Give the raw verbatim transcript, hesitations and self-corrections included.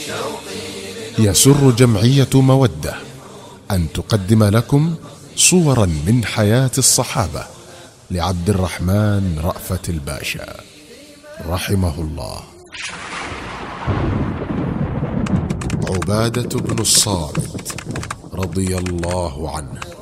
يسر جمعية مودة أن تقدم لكم صورا من حياة الصحابة لعبد الرحمن رأفت الباشا رحمه الله. عبادة بن الصامت رضي الله عنه